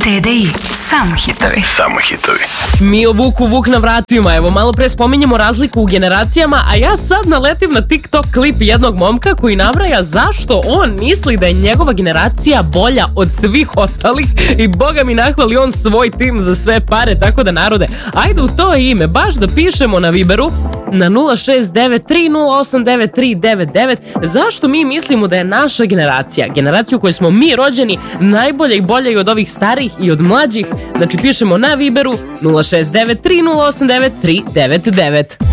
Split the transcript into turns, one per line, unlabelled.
TDI, samo hitovi.
Samo hitovi.
Mi o Vuku, Vuk na vratima. Evo, malo pre spominjemo razliku u generacijama, a ja sad naletim na TikTok klip jednog momka koji nabraja zašto on misli da je njegova generacija bolja od svih ostalih i boga mi nahvali on svoj tim za sve pare, tako da narode, ajde u to ime baš da pišemo na Viberu na 069308999 zašto mi mislimo da je naša generacija u kojoj smo mi rođeni najbolja i bolja i od ovih starih i od mlađih. Znači pišemo na Viberu 069308999.